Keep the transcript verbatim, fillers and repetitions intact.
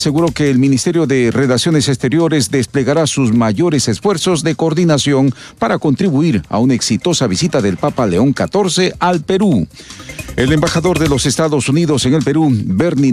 Aseguró que el Ministerio de Relaciones Exteriores desplegará sus mayores esfuerzos de coordinación para contribuir a una exitosa visita del Papa León catorce al Perú. El embajador de los Estados Unidos en el Perú, Bernie